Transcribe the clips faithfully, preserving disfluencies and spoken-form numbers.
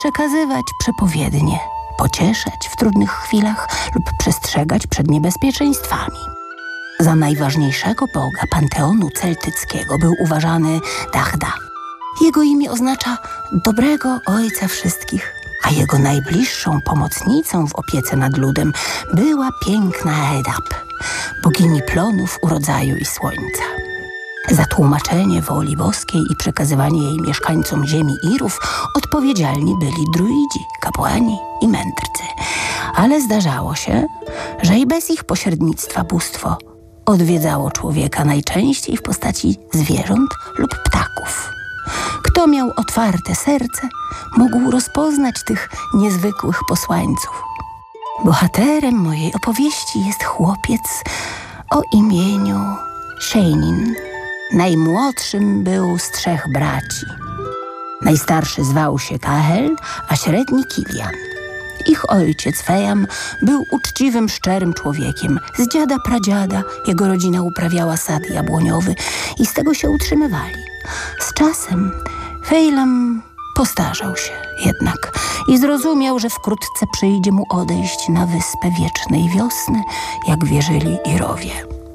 przekazywać przepowiednie, pocieszać w trudnych chwilach lub przestrzegać przed niebezpieczeństwami. Za najważniejszego boga panteonu celtyckiego był uważany Dagda. Jego imię oznacza dobrego ojca wszystkich, a jego najbliższą pomocnicą w opiece nad ludem była piękna Edap, bogini plonów, urodzaju i słońca. Za tłumaczenie woli boskiej i przekazywanie jej mieszkańcom ziemi Irów odpowiedzialni byli druidzi, kapłani i mędrcy. Ale zdarzało się, że i bez ich pośrednictwa bóstwo odwiedzało człowieka najczęściej w postaci zwierząt lub ptaków. Kto miał otwarte serce, mógł rozpoznać tych niezwykłych posłańców. Bohaterem mojej opowieści jest chłopiec o imieniu Sheinin. Najmłodszym był z trzech braci. Najstarszy zwał się Kahel, a średni Kilian. Ich ojciec Fejam był uczciwym, szczerym człowiekiem. Z dziada pradziada jego rodzina uprawiała sad jabłoniowy i z tego się utrzymywali. Z czasem Fejlam postarzał się jednak i zrozumiał, że wkrótce przyjdzie mu odejść na wyspę wiecznej wiosny, jak wierzyli Irowie.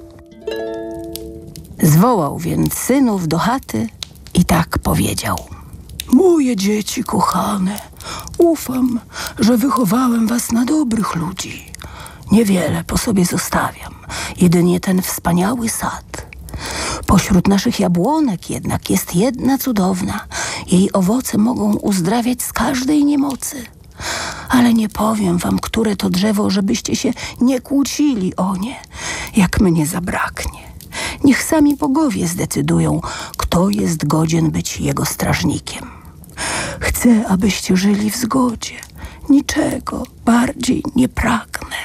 Zwołał więc synów do chaty i tak powiedział: moje dzieci kochane, ufam, że wychowałem was na dobrych ludzi. Niewiele po sobie zostawiam, jedynie ten wspaniały sad. Pośród naszych jabłonek jednak jest jedna cudowna. Jej owoce mogą uzdrawiać z każdej niemocy. Ale nie powiem wam, które to drzewo, żebyście się nie kłócili o nie, jak mnie zabraknie. Niech sami bogowie zdecydują, kto jest godzien być jego strażnikiem. Chcę, abyście żyli w zgodzie. Niczego bardziej nie pragnę.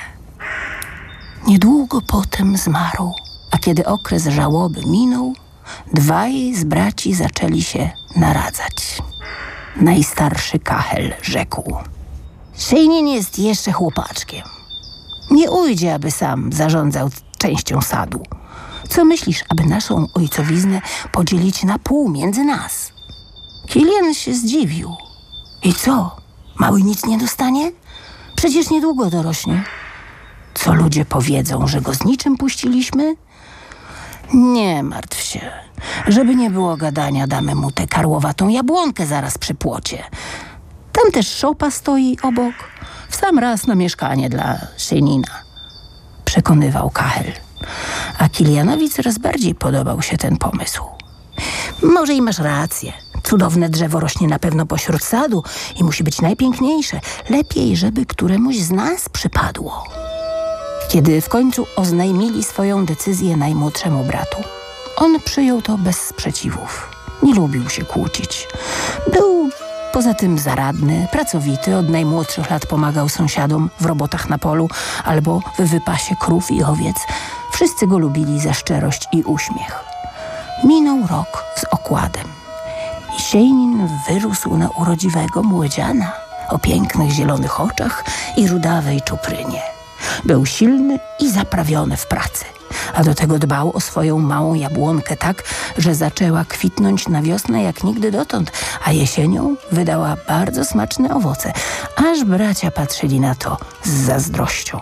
Niedługo potem zmarł, a kiedy okres żałoby minął, dwaj z braci zaczęli się naradzać. Najstarszy Kahel rzekł: Sheinin jest jeszcze chłopaczkiem. Nie ujdzie, aby sam zarządzał częścią sadu. Co myślisz, aby naszą ojcowiznę podzielić na pół między nas? Kilian się zdziwił. I co? Mały nic nie dostanie? Przecież niedługo dorośnie. Co ludzie powiedzą, że go z niczym puściliśmy? Nie martw się. Żeby nie było gadania, damy mu tę karłowatą jabłonkę zaraz przy płocie. Tam też szopa stoi obok. W sam raz na mieszkanie dla Sheinina. Przekonywał Kahel. A Kilianowi coraz bardziej podobał się ten pomysł. Może i masz rację. Cudowne drzewo rośnie na pewno pośród sadu i musi być najpiękniejsze. Lepiej, żeby któremuś z nas przypadło. Kiedy w końcu oznajmili swoją decyzję najmłodszemu bratu, on przyjął to bez sprzeciwów. Nie lubił się kłócić. Był poza tym zaradny, pracowity, od najmłodszych lat pomagał sąsiadom w robotach na polu albo w wypasie krów i owiec. Wszyscy go lubili za szczerość i uśmiech. Minął rok z okładem i Sheinin wyrósł na urodziwego młodziana o pięknych zielonych oczach i rudawej czuprynie. Był silny i zaprawiony w pracy, a do tego dbał o swoją małą jabłonkę tak, że zaczęła kwitnąć na wiosnę jak nigdy dotąd, a jesienią wydała bardzo smaczne owoce, aż bracia patrzyli na to z zazdrością.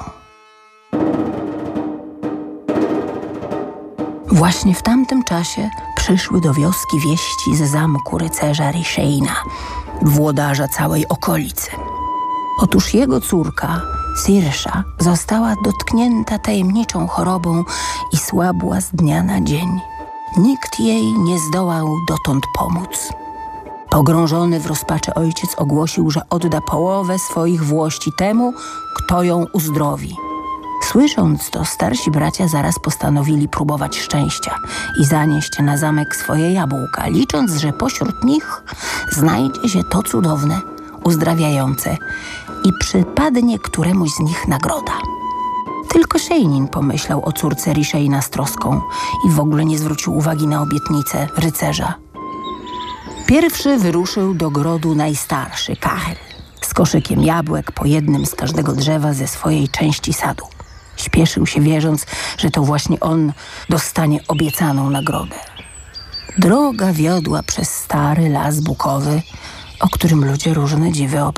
Właśnie w tamtym czasie przyszły do wioski wieści ze zamku rycerza Risheina, włodarza całej okolicy. Otóż jego córka, Sirsha, została dotknięta tajemniczą chorobą i słabła z dnia na dzień. Nikt jej nie zdołał dotąd pomóc. Pogrążony w rozpaczy ojciec ogłosił, że odda połowę swoich włości temu, kto ją uzdrowi. Słysząc to, starsi bracia zaraz postanowili próbować szczęścia i zanieść na zamek swoje jabłka, licząc, że pośród nich znajdzie się to cudowne, uzdrawiające i przypadnie któremuś z nich nagroda. Tylko Sheinin pomyślał o córce Risheina z troską i w ogóle nie zwrócił uwagi na obietnicę rycerza. Pierwszy wyruszył do grodu najstarszy Kahel z koszykiem jabłek po jednym z każdego drzewa ze swojej części sadu. Śpieszył się, wierząc, że to właśnie on dostanie obiecaną nagrodę. Droga wiodła przez stary las bukowy o którym ludzie różne dziwy